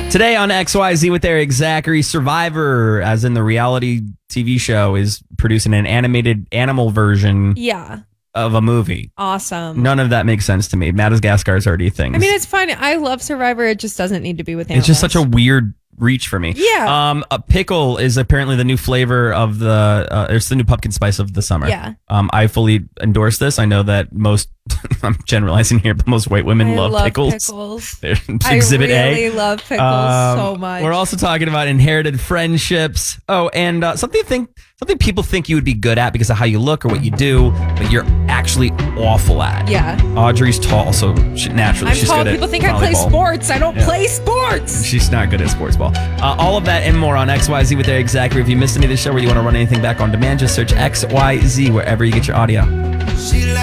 Today on XYZ with Eric Zachary, Survivor, as in the reality TV show, is producing an animated animal version of a movie. Awesome. None of that makes sense to me. Madagascar's already things. I mean, it's fine. I love Survivor. It just doesn't need to be with animals. It's just such a weird reach for me. Yeah. A pickle is apparently the new flavor of the it's the new pumpkin spice of the summer. Yeah. I fully endorse this. I know that most I'm generalizing here, but most white women love pickles. They're exhibit A. I really love pickles so much. We're also talking about inherited friendships. Oh, and something people think you would be good at because of how you look or what you do, but you're actually awful at. Yeah. Audrey's tall, so naturally she's tall. good at People think volleyball. I play sports. I don't play sports. She's not good at sports ball. All of that and more on XYZ with Eric Zachary. If you missed any of the show or you want to run anything back on demand, just search XYZ wherever you get your audio.